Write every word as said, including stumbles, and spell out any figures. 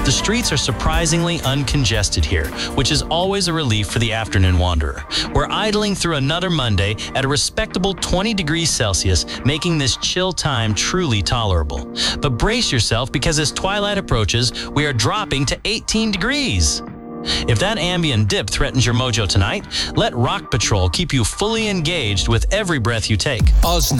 The streets are surprisingly uncongested here, which is always a relief for the afternoon wanderer. We're idling through another Monday at a respectable twenty degrees Celsius, making this chill time truly tolerable. But brace yourself, because as twilight approaches, we are dropping to eighteen degrees. If that ambient dip threatens your mojo tonight, let Rock Patrol keep you fully engaged with every breath you take.